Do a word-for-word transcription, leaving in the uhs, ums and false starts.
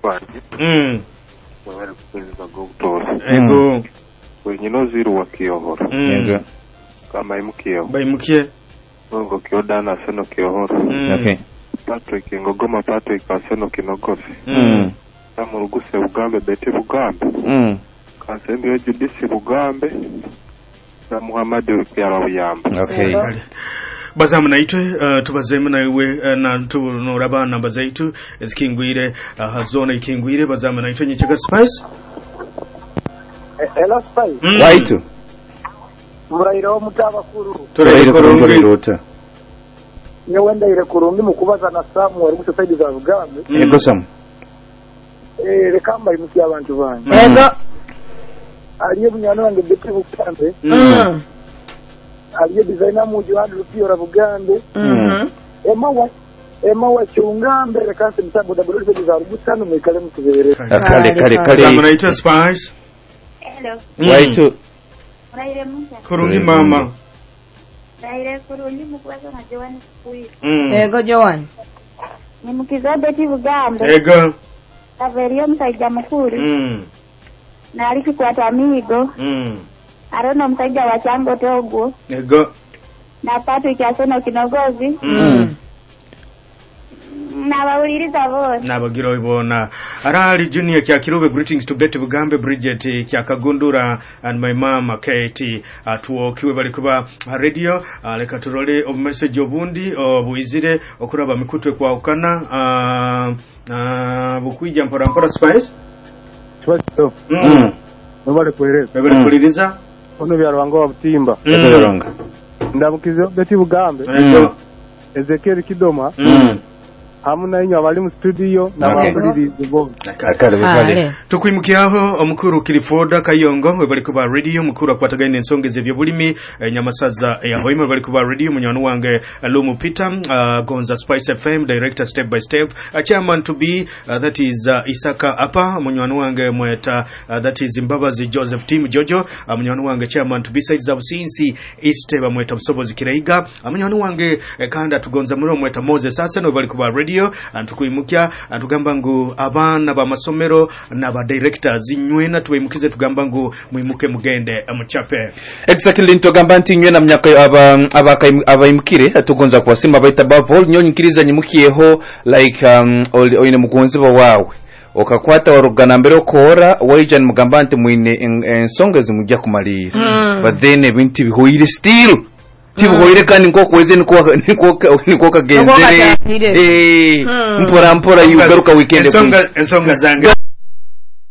kwanjye mm bari kukweza go gutoza ego wenyino ziru wakiyohora yego kama imukiyo bayimukiye ngo kyodana seno kiyohora Okay. Patrick ngogoma Patrick aseno kinogose mm mu ruguse Bugambe Bete Bugambe Mm. Kansembe yo Judisi Bugambe na Muhammad Yarabuyamba. Okay. bazamu naitwe uh, tubazemu nawe uh, na tunuraba namba zaitu ezikingwire uh, zone ikingwire bazamu naitwe nyikiga Spice Hello Spice mm. Waitu. Murayiro mutabakuru turere korungi rota. Nye wenda ire kurungi mukubaza na Samu wari gusaidiza za Bugambe mm. Ego Sam. eh rekamba imuki abantu banje mm. ego aliye bunyana wange Bete Bugambe mm. aliye designer mu Johan Lupio Bugambe mm. ema wa ema wa chungambe rekanse mtambo da boloze za rubusano mwikale mutubere Kale kale kale. bazamu naitwe Spice Hello. mm. Waitu. Muraire mucha. kurungi mama Muraire kurungi mukubaza na Joan Kuyi. mm. Ego Joan. Ni mukiza Beti Bugambe. ego Averio msaija mukuru. mm. Na aliki kwa tamigo. mm. Arono msaija wa chango togo. ego Na Patrick aseno kinogozi. mm. Na bawuliriza bose. nabagiro ibona arali junior kya kirube greetings to Bete Bugambe Bridget kya kagundura and my mama Katie atuokiwe bali kuba radio uh, leka turole of message obundi obuizire okuraba mikutwe kwa ukana uh, uh, bukwija mpora mpora Spice Twacho mm nobale kwereza bebere kuliriza ono bya rwango wa Butimba Ego ronga. ndamukizo Beti Bugambe ego Ezekiel Kidoma mm hamuna inyo abali mu studio na Okay. bakuliriza bo Akale bale. tukwimukiaho omukuru Kilifoda Kayongo we bali kuba radio mukuru akwatagane ensongeze byo bulimi eh, nyamasaza ya eh, hoima bali kuba radio munyano wange uh, Lumu Peter uh, Gonza Spice F M director step by step uh, chairman to be uh, that is uh, Isaka Apa munyano wange mweta uh, that is Mbabazi Joseph Team Jojo uh, munyano wange chairman to be sides of Sinsi East bamweta Busobozi Kiraiga uh, munyano wange eh, kanda tugonza muri mweta Moses sasa no bali kuba radio antukuyimukya antugamba ngu abana ba masomero na ba directors inywena tuyimukize tugamba ngu muyimuke mugende amuchape Exactly ntogamba nti nywe na myaka aba abayimukire tugonza kwasima baita bavol nyonyikiriza nyimukiyeho like um oyine mugonzi bawawe okakwata warugana mbere okora warijana mugamba nti mwine ensonga zimujya kumalira Mm. but then ebintu bihoyire still tibuhoyire kandi nko kweze niko niko niko kagenzere Niko kagenzere. eh Mm. mpora mpora yugaruka weekend ensonga ensonga zange